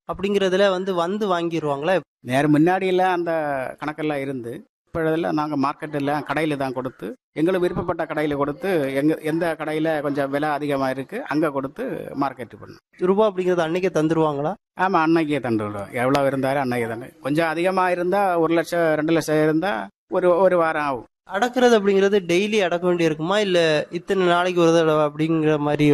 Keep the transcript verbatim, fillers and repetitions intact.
அப்படிங்கிறதுல வந்து வந்து வாங்கிடுவாங்களா? நேரம் முன்னாடியெல்லாம் அந்த கணக்கெல்லாம் இருந்து இப்போதெல்லாம் நாங்கள் மார்க்கெட்டில் கடையில் தான் கொடுத்து எங்களுக்கு விருப்பப்பட்ட கடையில் கொடுத்து எங்க எந்த கடையில் கொஞ்சம் விலை அதிகமாக இருக்குது அங்கே கொடுத்து மார்க்கெட்டு பண்ணோம். ரூபா அப்படிங்கிறது அன்னைக்கே தந்துருவாங்களா? ஆமாம், அன்னைக்கே தந்துவிடுவோம். எவ்வளோ இருந்தாலும் அன்னைக்கே தந்து கொஞ்சம் அதிகமாக இருந்தால் ஒரு லட்சம் ரெண்டு லட்சம் இருந்தால் ஒரு ஒரு வாரம் ஆகும். அடக்கிறது அப்படிங்கிறது டெய்லி அடக்க வேண்டி இருக்குமா, இல்ல இத்தனை நாளைக்கு ஒரு தடவை அப்படிங்கிற மாதிரி